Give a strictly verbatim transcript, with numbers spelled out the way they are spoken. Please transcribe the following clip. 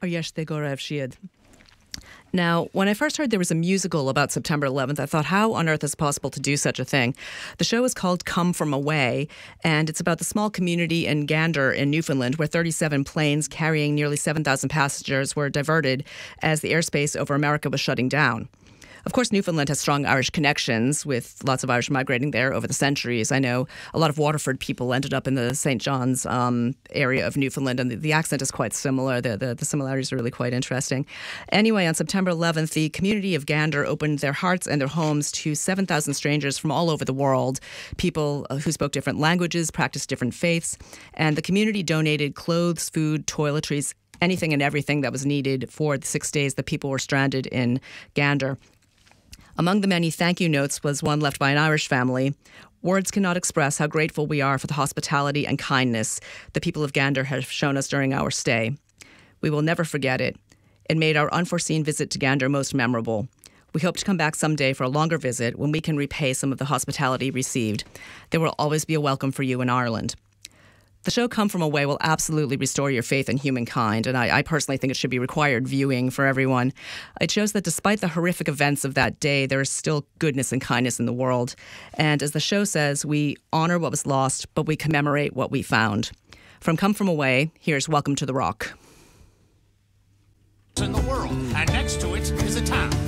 Or Yesh go raibh siad. Now, when I first heard there was a musical about September eleventh, I thought, how on earth is it possible to do such a thing? The show is called Come From Away, and it's about the small community in Gander in Newfoundland, where thirty-seven planes carrying nearly seven thousand passengers were diverted as the airspace over America was shutting down. Of course, Newfoundland has strong Irish connections, with lots of Irish migrating there over the centuries. I know a lot of Waterford people ended up in the Saint John's um, area of Newfoundland, and the, the accent is quite similar. The, the, the similarities are really quite interesting. Anyway, on September eleventh, the community of Gander opened their hearts and their homes to seven thousand strangers from all over the world, people who spoke different languages, practiced different faiths, and the community donated clothes, food, toiletries, anything and everything that was needed for the six days that people were stranded in Gander. Among the many thank you notes was one left by an Irish family. Words cannot express how grateful we are for the hospitality and kindness the people of Gander have shown us during our stay. We will never forget it. It made our unforeseen visit to Gander most memorable. We hope to come back someday for a longer visit when we can repay some of the hospitality received. There will always be a welcome for you in Ireland. The show Come From Away will absolutely restore your faith in humankind, and I, I personally think it should be required viewing for everyone. It shows that despite the horrific events of that day, there is still goodness and kindness in the world. And as the show says, we honor what was lost, but we commemorate what we found. From Come From Away, here's Welcome to the Rock. In the world, and next to it is a town.